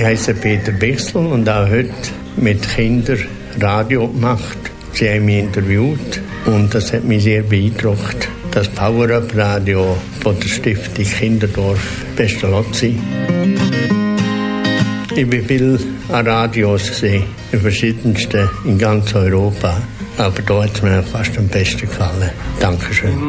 heiße Peter Bichsel und habe heute mit Kindern Radio gemacht. Sie haben mich interviewt und das hat mich sehr beeindruckt. Das Power-Up-Radio von der Stiftung Kinderdorf Pestalozzi. Ich bin viel an Radios gesehen, in verschiedensten in ganz Europa. Aber da hat es mir fast am besten gefallen. Dankeschön.